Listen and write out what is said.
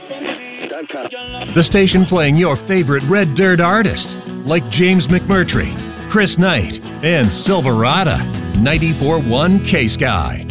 The station playing your favorite Red Dirt artists, like James McMurtry, Chris Knight, and Silverado. 94.1 K-Sky.